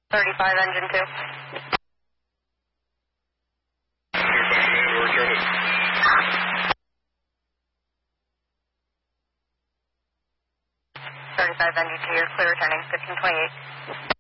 35 engine 2. Returning. 35 engine 2, you're clear returning, 1528.